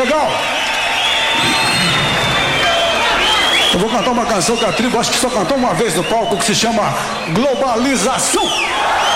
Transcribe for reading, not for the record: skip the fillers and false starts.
Legal? Eu vou cantar uma canção que a tribo acho que só cantou uma vez no palco, que se chama Globalização.